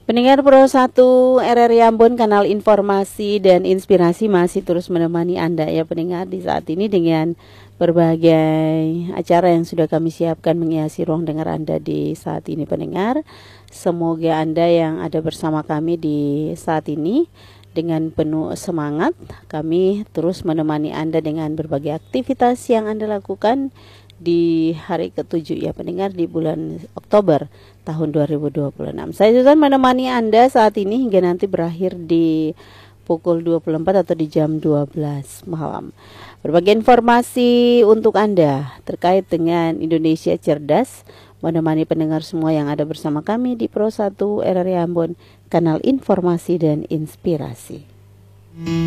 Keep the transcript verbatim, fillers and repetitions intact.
Pendengar Pro satu R R I Ambon, kanal informasi dan inspirasi masih terus menemani Anda ya pendengar di saat ini dengan berbagai acara yang sudah kami siapkan menghiasi ruang dengar Anda di saat ini pendengar. Semoga Anda yang ada bersama kami di saat ini dengan penuh semangat, kami terus menemani Anda dengan berbagai aktivitas yang Anda lakukan di hari ketujuh ya pendengar di bulan Oktober tahun dua ribu dua puluh enam. Saya Susan menemani Anda saat ini hingga nanti berakhir di pukul dua puluh empat atau di jam dua belas malam. Berbagai informasi untuk Anda terkait dengan Indonesia Cerdas, menemani pendengar semua yang ada bersama kami di Pro satu R R I Ambon, kanal informasi dan inspirasi.